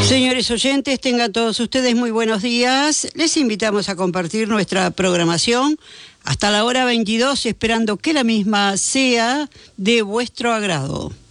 Señores oyentes, tengan todos ustedes muy buenos días. Les invitamos a compartir nuestra programación hasta la hora 22, esperando que la misma sea de vuestro agrado.